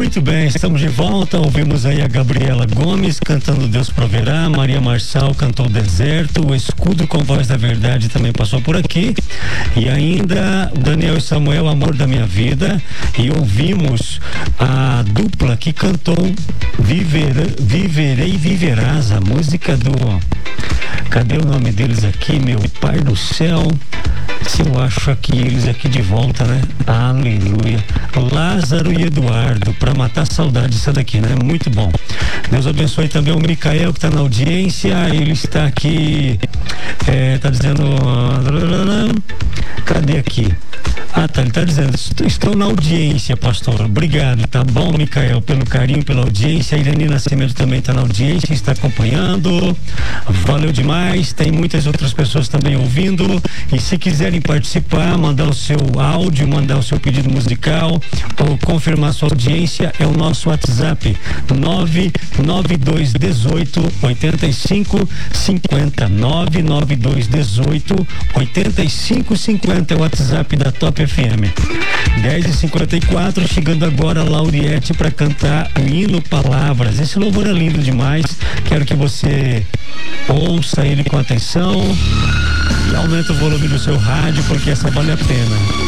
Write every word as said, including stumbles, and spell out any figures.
Muito bem, estamos de volta. Ouvimos aí a Gabriela Gomes cantando Deus Proverá, Maria Marçal cantou Deserto, o Escudo com Voz da Verdade também passou por aqui, e ainda Daniel e Samuel, Amor da Minha Vida, e ouvimos a dupla que cantou Viver, Viverei e Viverás, a música do... Cadê o nome deles aqui, meu Pai do Céu? Se eu acho aqui eles aqui de volta, né? Aleluia. Lázaro e Eduardo, pra matar a saudade isso daqui, né? Muito bom. Deus abençoe também o Micael, que tá na audiência. Ele está aqui, é, tá dizendo... Cadê aqui? Ah, tá, ele tá dizendo, estou na audiência, pastor. Obrigado, tá bom, Micael, pelo carinho, pela audiência. A Irene Nascimento também tá na audiência, está acompanhando. Valeu demais. Tem muitas outras pessoas também ouvindo. E se quiserem participar, mandar o seu áudio, mandar o seu pedido musical ou confirmar sua audiência, é o nosso WhatsApp nove nove dois um oito oito cinco cinco zero nove nove dois um oito oito cinco cinco zero é o WhatsApp da Top F M. dez e cinquenta e quatro, chegando agora a Lauriette para cantar o hino Palavras. Esse louvor é lindo demais. Quero que você ouça ele com atenção e aumente o volume do seu rádio, porque essa vale a pena.